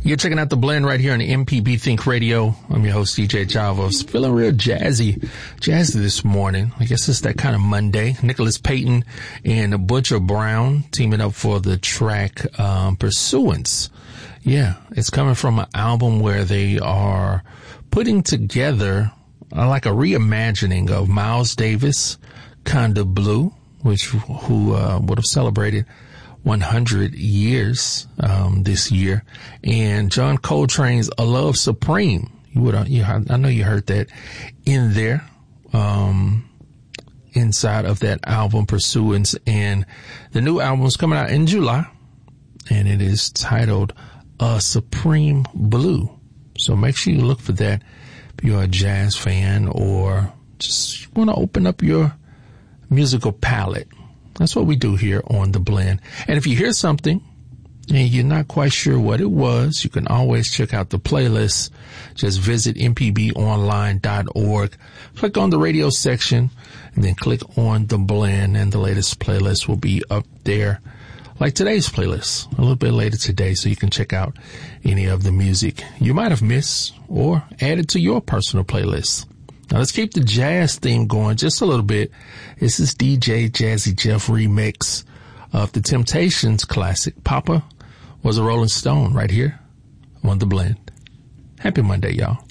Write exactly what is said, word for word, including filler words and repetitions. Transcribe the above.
You're checking out The Blend right here on M P B Think Radio. I'm your host, D J Chavos. Feeling real jazzy, jazzy this morning. I guess it's that kind of Monday. Nicholas Payton and Butcher Brown teaming up for the track um, Pursuance. Yeah, it's coming from an album where they are putting together uh, like a reimagining of Miles Davis, Kinda Blue, which who uh, would have celebrated one hundred years um, this year, and John Coltrane's "A Love Supreme." You would, you, I know you heard that in there, um, inside of that album Pursuance, and the new album is coming out in July, and it is titled "A Supreme Blue." So make sure you look for that if you're a jazz fan or just want to open up your musical palette. That's what we do here on The Blend. And if you hear something and you're not quite sure what it was, you can always check out the playlist. Just visit m p b online dot org. Click on the radio section and then click on The Blend, and the latest playlist will be up there. Like today's playlist, a little bit later today, so you can check out any of the music you might have missed or add it to your personal playlist. Now let's keep the jazz theme going just a little bit. This is D J Jazzy Jeff remix of the Temptations classic Papa Was a Rolling Stone right here on The Blend. Happy Monday, y'all.